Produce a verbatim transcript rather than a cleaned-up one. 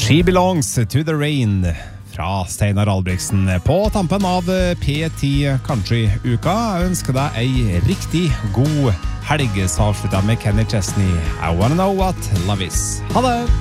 She Belongs to the Rain fra Steinar Albrigtsen på tampen av P ti Country-uka. Jeg ønsker deg ei riktig god helg, så avslutter jeg med Kenny Chesney. I wanna know what love is. Ha det!